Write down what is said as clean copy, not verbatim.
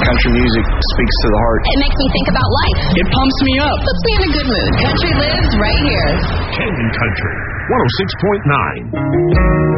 Country music speaks to the heart. It makes me think about life. It pumps me up. Puts me in a good mood. Country lives right here. Ken Country 106.9.